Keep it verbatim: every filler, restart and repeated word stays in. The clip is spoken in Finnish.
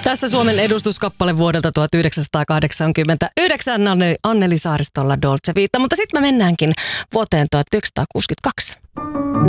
Tässä Suomen edustuskappale vuodelta tuhatyhdeksänsataakahdeksankymmentäyhdeksän Anneli Saaristolla Dolce Vita, mutta sitten me mennäänkin vuoteen tuhatyhdeksänsataakuusikymmentäkaksi.